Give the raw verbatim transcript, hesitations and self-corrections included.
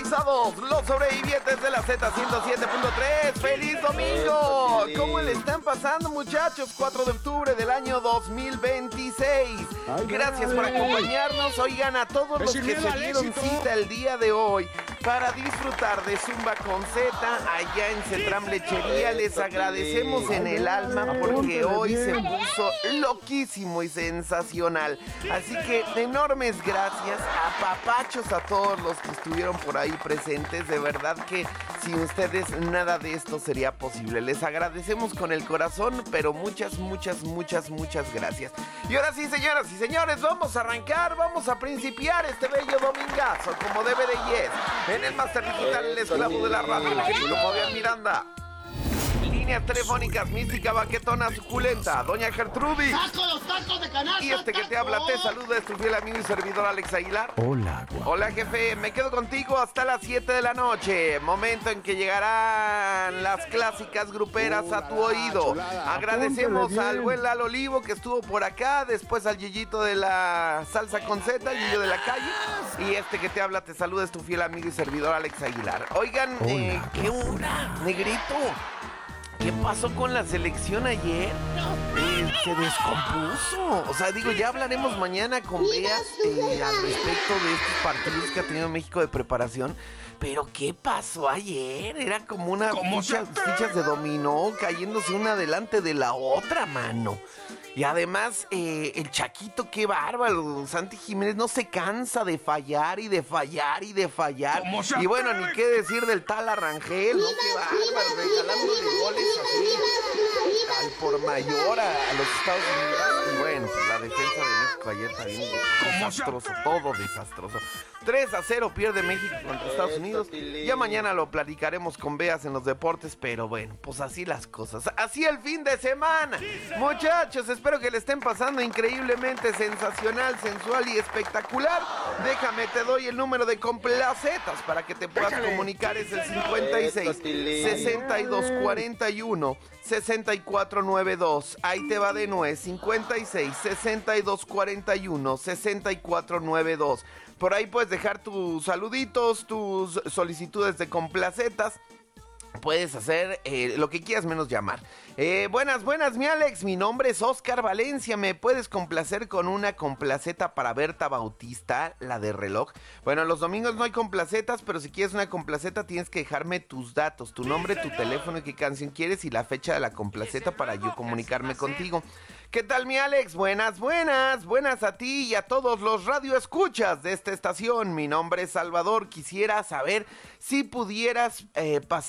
sintonizados los sobrevivientes de la Z ciento siete punto tres. ¡Feliz domingo! ¿Cómo le están pasando, muchachos? cuatro de octubre del año dos mil veintiséis. Gracias por acompañarnos. Oigan, a todos los que se dieron cita el día de hoy para disfrutar de Zumba con Z allá en Cetram Lechería, les agradecemos en el alma porque hoy se puso loquísimo y sensacional. Así que enormes gracias, apapachos a todos los que estuvieron por ahí presentes. De verdad que sin ustedes nada de esto sería posible. Les agradecemos con el corazón, pero muchas, muchas, muchas, muchas gracias. Y ahora sí, señoras y señores, vamos a arrancar, vamos a principiar este bello domingazo como debe de yes. En el Máster Digital, el esclavo de la radio, el ejemplo Fabián Miranda. Líneas telefónicas, mística, baquetona, suculenta, doña Gertrudis. ¡Saco los tacos de canasta! Y este que te habla, te saluda, es tu fiel amigo y servidor Alex Aguilar. Hola, guau. Hola, jefe, me quedo contigo hasta las siete de la noche. Momento en que llegarán las clásicas gruperas uh, a tu oído. Chulada. Agradecemos al buen Lalo Olivo que estuvo por acá. Después al Yeyito de la salsa con Z, el Yillo de la calle. Y este que te habla, te saluda, es tu fiel amigo y servidor Alex Aguilar. Oigan, Hola, eh, ¿qué onda, negrito? ¿Qué pasó con la selección ayer? Eh, se descompuso. O sea, digo, ya hablaremos mañana con Bea eh, al respecto de estos partidos que ha tenido México de preparación. Pero ¿qué pasó ayer? Era como una ficha, fichas de dominó cayéndose una delante de la otra, mano. Y además, eh, el Chaquito, qué bárbaro. Santi Jiménez no se cansa de fallar y de fallar y de fallar. Y bueno, ni qué decir del tal Arrangel, ¿no? Qué bárbaro, regalándole goles así al por mayor a, a los Estados Unidos. Y bueno, pues la defensa de México ayer también desastroso, todo desastroso. tres a cero pierde México contra Estados Unidos. Ya mañana lo platicaremos con Beas en los deportes, pero bueno, pues así las cosas. Así el fin de semana. Muchachos, espero que le estén pasando increíblemente sensacional, sensual y espectacular. Déjame, te doy el número de complacetas para que te puedas comunicar. Es el cincuenta y seis, sesenta y dos, cuarenta y uno, sesenta y cuatro noventa y dos. Ahí te va de nuez, cincuenta y seis, sesenta y dos, cuarenta y uno, sesenta y cuatro noventa y dos. Por ahí puedes dejar tus saluditos, tus solicitudes de complacetas. Puedes hacer eh, lo que quieras menos llamar. Eh, buenas, buenas, mi Alex. Mi nombre es Oscar Valencia. ¿Me puedes complacer con una complaceta para Berta Bautista, la de reloj? Bueno, los domingos no hay complacetas, pero si quieres una complaceta tienes que dejarme tus datos, tu nombre, tu teléfono y qué canción quieres y la fecha de la complaceta para yo comunicarme contigo. ¿Qué tal, mi Alex? Buenas, buenas, buenas a ti y a todos los radioescuchas de esta estación. Mi nombre es Salvador. Quisiera saber si pudieras eh, pasar